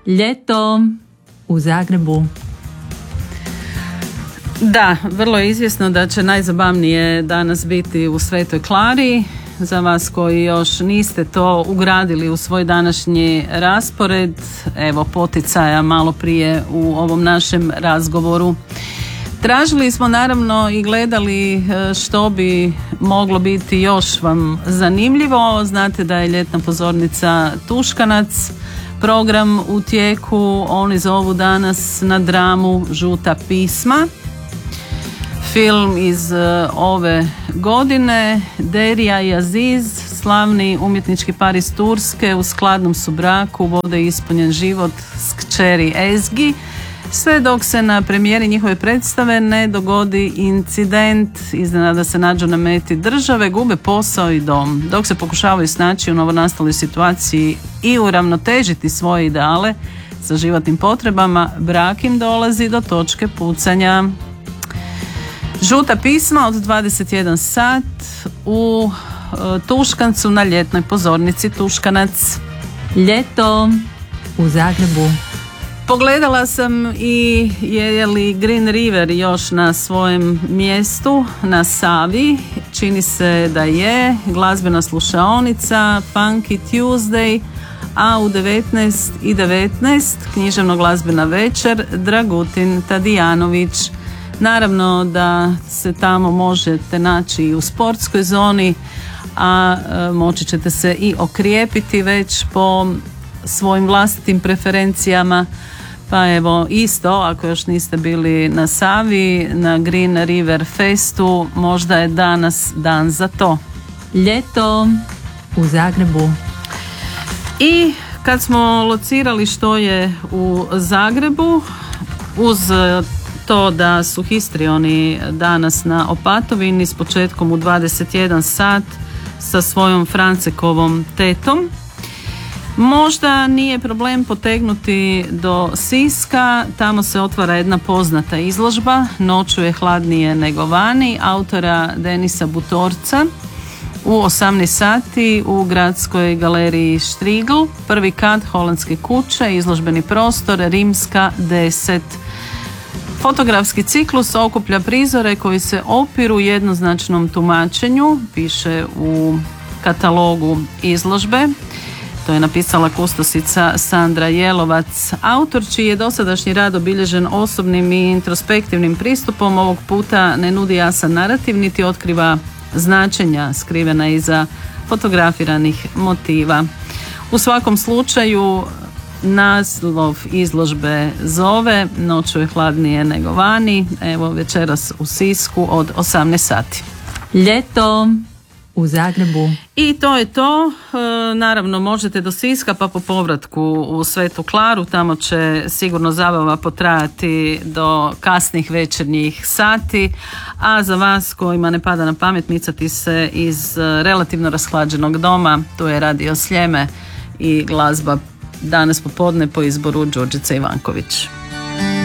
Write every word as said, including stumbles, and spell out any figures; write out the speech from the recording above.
Ljeto u Zagrebu. Da, vrlo je izvjesno da će najzabavnije danas biti u Svetoj Klari. Za vas koji još niste to ugradili u svoj današnji raspored, evo poticaja malo prije u ovom našem razgovoru. Tražili smo naravno i gledali što bi moglo biti još vam zanimljivo. Znate da je ljetna pozornica Tuškanac program u tijeku. Oni zovu danas na dramu Žuta pisma. Film iz ove godine. Derija i Aziz, slavni umjetnički par iz Turske, u skladnom su braku, vode ispunjen život s kćeri Ezgi, sve dok se na premijeri njihove predstave ne dogodi incident, iznenada se nađu na meti države, gube posao i dom. Dok se pokušavaju snaći u novonastaloj situaciji i uravnotežiti svoje ideale sa životnim potrebama, brak im dolazi do točke pucanja. Žuta pisma od dvadeset jedan sat u Tuškancu na ljetnoj pozornici Tuškanac. Ljeto u Zagrebu. Pogledala sam i je li Green River još na svojem mjestu na Savi. Čini se da je. Glazbena slušaonica Funky Tuesday, a u devetnaest i devetnaest književno-glazbena večer Dragutin Tadijanović. Naravno da se tamo možete naći i u sportskoj zoni, a e, moći ćete se i okrijepiti već po svojim vlastitim preferencijama. Pa evo isto, ako još niste bili na Savi, na Green River Festu, možda je danas dan za to. Ljeto u Zagrebu. I kad smo locirali što je u Zagrebu, uz to da su histrioni danas na Opatovini s početkom u dvadeset jedan sat sa svojom Francekovom tetom, možda nije problem potegnuti do Siska. Tamo se otvara jedna poznata izložba Noću je hladnije nego vani autora Denisa Butorca u osamnaest sati u Gradskoj galeriji Štrigl, prvi kat holandske kuće, izložbeni prostor Rimska deset. Fotografski ciklus okuplja prizore koji se opiru jednoznačnom tumačenju, piše u katalogu izložbe. To je napisala kustosica Sandra Jelovac. Autor čiji je dosadašnji rad obilježen osobnim i introspektivnim pristupom ovog puta ne nudi jasan narativ niti otkriva značenja skrivena iza fotografiranih motiva. U svakom slučaju naslov izložbe zove Noću je hladnije nego vani. Evo večeras u Sisku od osamnaest sati. Ljeto u Zagrebu. I to je to. E, naravno možete do Siska pa po povratku u Svetu Klaru. Tamo će sigurno zabava potrajati do kasnih večernjih sati. A za vas kojima ne pada na pamet micati se iz relativno rashlađenog doma, tu je Radio Sljeme i glazba danas popodne po izboru Đurđice Ivanković.